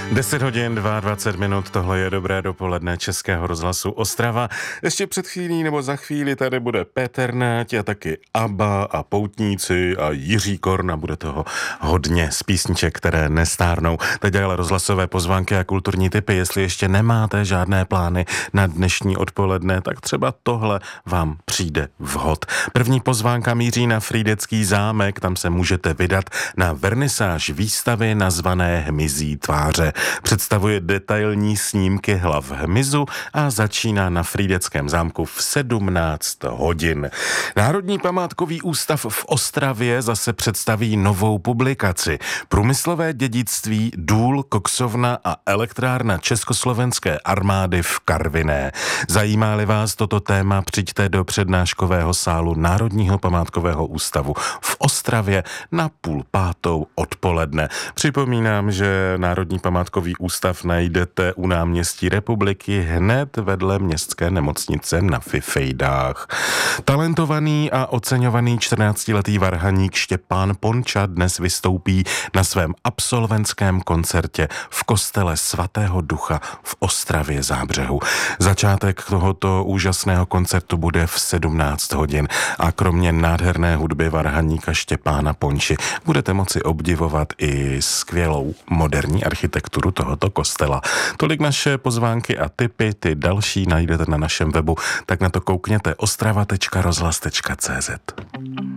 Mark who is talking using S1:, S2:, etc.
S1: 10 hodin 22 minut, tohle je Dobré dopoledne Českého rozhlasu Ostrava. Ještě před chvílí nebo za chvíli tady bude Péter Nať a taky ABBA a Poutníci a Jiří Korn a bude toho hodně z písniček, které nestárnou. Teď ale rozhlasové pozvánky a kulturní tipy, jestli ještě nemáte žádné plány na dnešní odpoledne, tak třeba tohle vám přijde vhod. První pozvánka míří na Frýdecký zámek, tam se můžete vydat na vernisáž výstavy nazvané Hmyzí tváře. Představuje detailní snímky hlav hmyzu a začíná na Frýdeckém zámku v 17 hodin. Národní památkový ústav v Ostravě zase představí novou publikaci. Průmyslové dědictví, důl, koksovna a elektrárna Československé armády v Karviné. Zajímá-li vás toto téma, přijďte do přednáškového sálu Národního památkového ústavu v Ostravě na 4:30 odpoledne. Připomínám, že Národní památkový ústav najdete u náměstí Republiky hned vedle městské nemocnice na Fifejdách. Talentovaný a oceňovaný 14letý varhaník Štěpán Ponča dnes vystoupí na svém absolventském koncertě v kostele Svatého Ducha v Ostravě Zábřehu. Začátek tohoto úžasného koncertu bude v 17 hodin a kromě nádherné hudby varhaníka Štěpána Ponči budete moci obdivovat i skvělou moderní architekturu tohoto kostela. Tolik naše pozvánky a tipy, ty další najdete na našem webu, tak na to koukněte ostrava.rozhlas.cz.